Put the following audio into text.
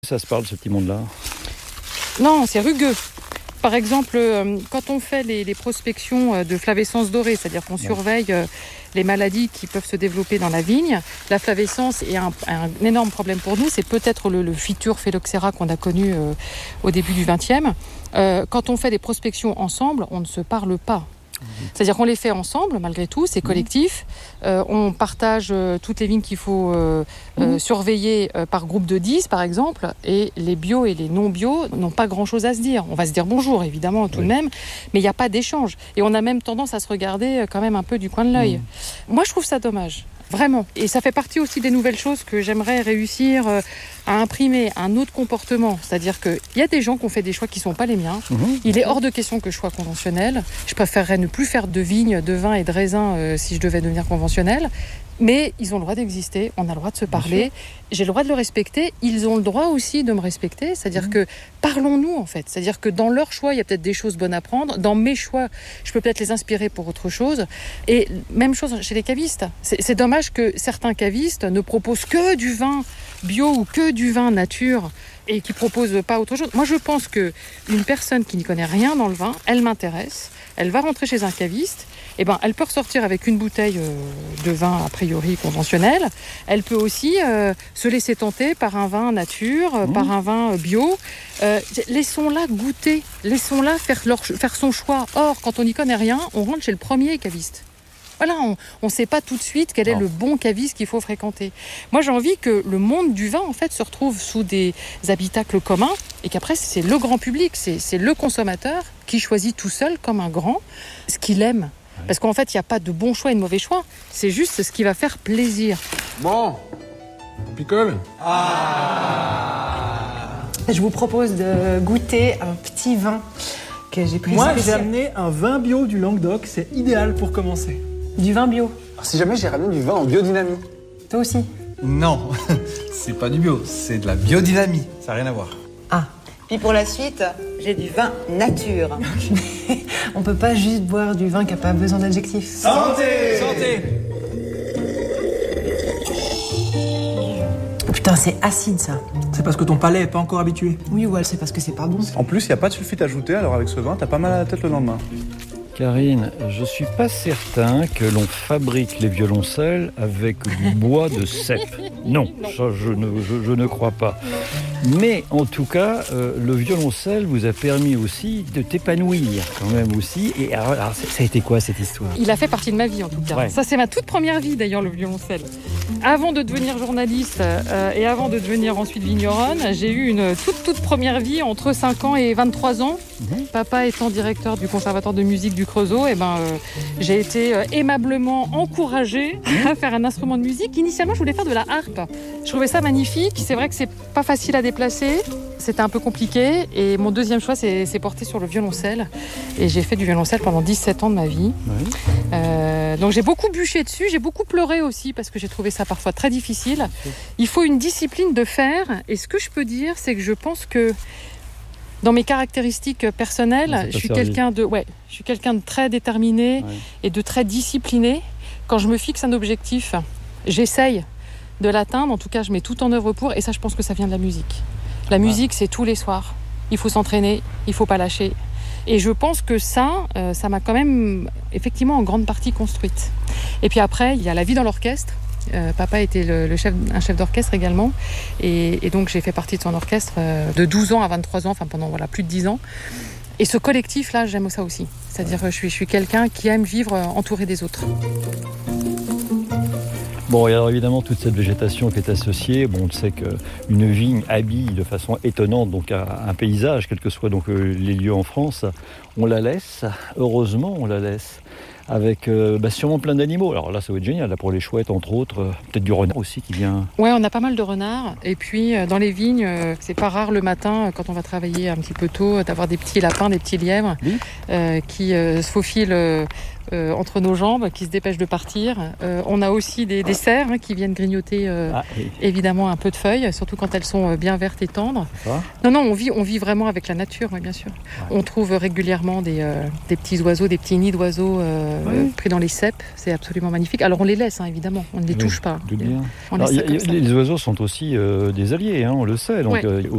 Ça se parle, ce petit monde-là? Non, c'est rugueux. Par exemple, quand on fait les prospections de flavescence dorée, c'est-à-dire qu'on surveille les maladies qui peuvent se développer dans la vigne, la flavescence est un énorme problème pour nous. C'est peut-être le Phytur phylloxera qu'on a connu au début du XXe. Quand on fait des prospections ensemble, on ne se parle pas. C'est-à-dire qu'on les fait ensemble, malgré tout, c'est collectif. On partage toutes les vignes qu'il faut surveiller par groupe de 10, par exemple. Et les bio et les non-bio n'ont pas grand-chose à se dire. On va se dire bonjour, évidemment, tout de même, mais il n'y a pas d'échange. Et on a même tendance à se regarder quand même un peu du coin de l'œil. Moi, je trouve ça dommage. Vraiment. Et ça fait partie aussi des nouvelles choses que j'aimerais réussir à imprimer un autre comportement. C'est-à-dire qu'il y a des gens qui ont fait des choix qui ne sont pas les miens. Il est hors de question que je sois conventionnelle. Je préférerais ne plus faire de vigne, de vin et de raisin si je devais devenir conventionnelle. Mais ils ont le droit d'exister, on a le droit de se parler, j'ai le droit de le respecter, ils ont le droit aussi de me respecter, c'est-à-dire que parlons-nous en fait, c'est-à-dire que dans leur choix, il y a peut-être des choses bonnes à prendre, dans mes choix, je peux peut-être les inspirer pour autre chose, et même chose chez les cavistes. C'est dommage que certains cavistes ne proposent que du vin bio ou que du vin nature et qui proposent pas autre chose. Moi je pense qu'une personne qui n'y connaît rien dans le vin, elle m'intéresse, elle va rentrer chez un caviste, eh ben, elle peut ressortir avec une bouteille de vin a priori conventionnel. Elle peut aussi se laisser tenter par un vin nature, par un vin bio. Laissons-la goûter, laissons-la faire son choix. Or, quand on n'y connaît rien, on rentre chez le premier caviste. Voilà, on ne sait pas tout de suite quel est le bon caviste qu'il faut fréquenter. Moi, j'ai envie que le monde du vin, en fait, se retrouve sous des habitacles communs et qu'après, c'est le grand public, c'est le consommateur qui choisit tout seul, comme un grand, ce qu'il aime. Parce qu'en fait, il n'y a pas de bon choix et de mauvais choix. C'est juste ce qui va faire plaisir. Bon, picole. Je vous propose de goûter un petit vin que j'ai pris. Moi, j'ai amené un vin bio du Languedoc. C'est idéal pour commencer. Du vin bio. Alors, si jamais j'ai ramené du vin en biodynamie. Toi aussi. Non, c'est pas du bio, c'est de la biodynamie. Ça n'a rien à voir. Ah. Puis pour la suite, j'ai du vin nature. On peut pas juste boire du vin qui n'a pas besoin d'adjectifs. Santé! Santé! Oh putain, c'est acide ça. C'est parce que ton palais est pas encore habitué. Oui, ouais, c'est parce que c'est pas bon. En plus, il n'y a pas de sulfite ajouté, alors avec ce vin, t'as pas mal à la tête le lendemain. Karine, je suis pas certain que l'on fabrique les violoncelles avec du bois de cèpe. Non, ça je ne crois pas. Mais en tout cas, le violoncelle vous a permis aussi de t'épanouir quand même aussi. Et alors, ça a été quoi cette histoire? Il a fait partie de ma vie en tout cas. Ouais. Ça c'est ma toute première vie d'ailleurs, le violoncelle. Avant de devenir journaliste et avant de devenir ensuite vigneronne, j'ai eu une toute première vie entre 5 ans et 23 ans. Papa étant directeur du conservatoire de musique du Creusot, j'ai été aimablement encouragée à faire un instrument de musique. Initialement, je voulais faire de la harpe. Je trouvais ça magnifique. C'est vrai que c'est pas facile à déplacer. C'était un peu compliqué. Et mon deuxième choix s'est porté sur le violoncelle. Et j'ai fait du violoncelle pendant 17 ans de ma vie. Donc j'ai beaucoup bûché dessus. J'ai beaucoup pleuré aussi parce que j'ai trouvé ça parfois très difficile. Il faut une discipline de faire. Et ce que je peux dire, c'est que je pense que dans mes caractéristiques personnelles, je suis quelqu'un de très déterminé et de très discipliné. Quand je me fixe un objectif, j'essaye de l'atteindre. En tout cas, je mets tout en œuvre pour. Et ça, je pense que ça vient de la musique. La musique, c'est tous les soirs. Il faut s'entraîner, il ne faut pas lâcher. Et je pense que ça m'a quand même effectivement en grande partie construite. Et puis après, il y a la vie dans l'orchestre. Papa était un chef d'orchestre également et donc j'ai fait partie de son orchestre de 12 ans à 23 ans, enfin pendant plus de 10 ans. Et ce collectif-là, j'aime ça aussi. C'est-à-dire que je suis quelqu'un qui aime vivre entouré des autres. Bon, et alors évidemment, toute cette végétation qui est associée, on sait qu'une vigne habille de façon étonnante donc un paysage, quels que soient donc les lieux en France. On la laisse, heureusement on la laisse, avec sûrement plein d'animaux. Alors là, ça va être génial, là, pour les chouettes, entre autres, peut-être du renard aussi qui vient. Ouais, on a pas mal de renards. Et puis, dans les vignes, c'est pas rare le matin, quand on va travailler un petit peu tôt, d'avoir des petits lapins, des petits lièvres qui se faufilent entre nos jambes, qui se dépêchent de partir. On a aussi des cerfs qui viennent grignoter évidemment un peu de feuilles, surtout quand elles sont bien vertes et tendres. Non, on vit vraiment avec la nature, oui, bien sûr. On trouve régulièrement des petits oiseaux, des petits nids d'oiseaux pris dans les cèpes. C'est absolument magnifique. Alors on les laisse, évidemment, on ne les touche pas. Les oiseaux sont aussi des alliés, on le sait. Donc,